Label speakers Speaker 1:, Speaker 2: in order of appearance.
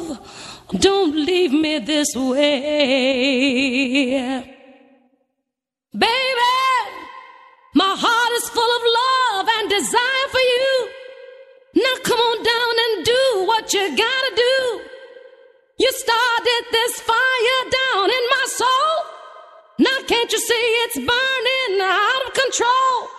Speaker 1: Don't leave me this way. Baby, my heart is full of love and desire for you. Now come on down and do what you gotta do. You started this fire down in my soul. Now can't you see it's burning out of control?